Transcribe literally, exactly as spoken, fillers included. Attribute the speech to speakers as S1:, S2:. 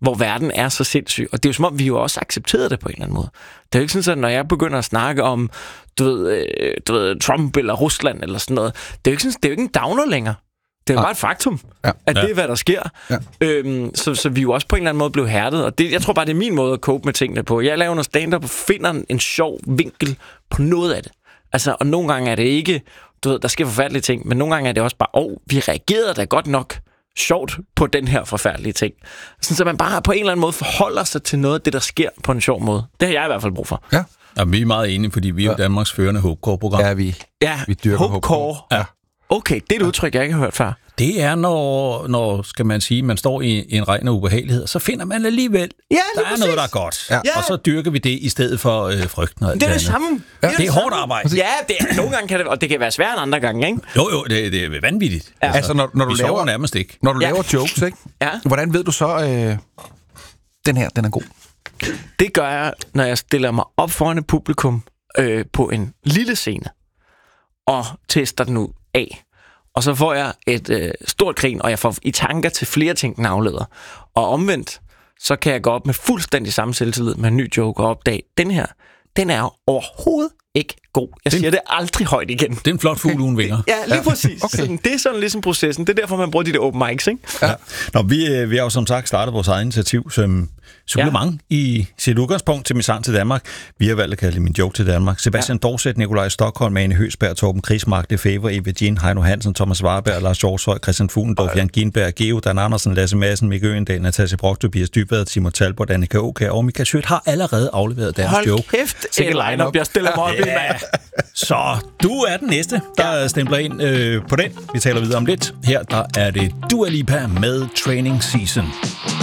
S1: hvor verden er så sindssyg. Og det er jo som om, vi jo også accepterede det på en eller anden måde. Det er jo ikke sådan, at når jeg begynder at snakke om, du ved, øh, du ved Trump eller Rusland eller sådan noget, det er jo ikke, sådan, det er jo ikke en downer længere. Det er jo bare et faktum, ja. at det er, hvad der sker. Ja. Øhm, så, så vi jo også på en eller anden måde blev hærdet. Og det, jeg tror bare, det er min måde at cope med tingene på. Jeg laver noget stand-up og finder en, en sjov vinkel på noget af det. Altså, og nogle gange er det ikke, du ved, der sker forfærdelige ting, men nogle gange er det også bare, åh, oh, vi reagerede da godt nok sjovt på den her forfærdelige ting. Sådan, så man bare på en eller anden måde forholder sig til noget af det, der sker på en sjov måde. Det har jeg i hvert fald brug for.
S2: Ja.
S3: Ja, vi er meget enige, fordi vi er jo Danmarks førende Hopecore-program.
S2: Ja, vi,
S1: ja,
S2: vi dyrker
S1: Hopecore.
S3: Ja.
S1: Okay, det er et udtryk, jeg ikke har hørt før.
S3: Det er, når, når skal man sige, man står i, i en regn af ubehagelighed, så finder man alligevel,
S1: ja,
S3: der er
S1: præcis.
S3: noget, der er godt.
S1: Ja.
S3: Og så dyrker vi det i stedet for øh, frygten og alt
S1: det er det
S3: andet.
S1: samme.
S3: Ja. Det er hårdt arbejde.
S1: Ja, det er, nogle gange kan det, og det kan være svært andre gange, ikke?
S3: Jo, jo, det, det er vanvittigt.
S2: Ja. Altså, når, når du
S3: vi
S2: laver
S3: nærmest ikke.
S2: Når du
S1: ja.
S2: laver jokes, ikke?
S1: Ja.
S2: Hvordan ved du så, øh, den her, den er god?
S1: Det gør jeg, når jeg stiller mig op foran et publikum øh, på en lille scene og tester den ud af. Og så får jeg et øh, stort grin, og jeg får i tanker til flere ting, den afleder. Og omvendt, så kan jeg gå op med fuldstændig samme selvtillid med en ny joke og opdage, den her, den er overhovedet ikke god. Jeg siger det aldrig højt igen.
S3: Det er en flot fugl uden vinger.
S1: Ja, lige præcis.
S2: Okay.
S1: Sådan, det er sådan ligesom processen. Det er derfor, man bruger de der open mics, ikke?
S3: Ja. Nå, vi, vi har jo som sagt startet vores eget initiativ som supplement ja. i sit udgangspunkt til Min Sang til Danmark. Vi har valgt at kalde det Min Joke til Danmark. Sebastian ja. Dorset, Nikolaj Stockholm, Ane Høsberg, Torben Krismark, Lefebvre, Eva Jean, Heino Hansen, Thomas Warberg, Lars Hjortshøj, Christian Fuglendorf, Jan Ginberg, Geo, Dan Andersen, Lasse Madsen, Mikke Øgendal, Natasja Brock, Tobias Dybvad, Simon Talbot, Annika Aukjær og Mika Schødt har allerede afleveret deres
S1: Hold
S3: joke.
S1: Hold kæft, ikke line-up. Jeg stiller mig op i
S3: ja. Så du er den næste, der ja. stempler ind øh, på den. Vi taler videre om lidt. Her der er det Dua Lipa med Training Season.